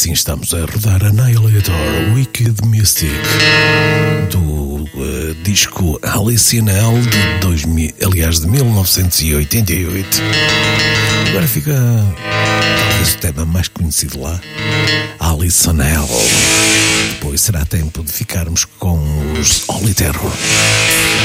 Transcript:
assim estamos a rodar Annihilator Wicked Mystic do disco Alice in Hell de 2000, aliás de 1988. Agora fica talvez o tema mais conhecido lá, Alice in Hell. Depois será tempo de ficarmos com os Holy Terror.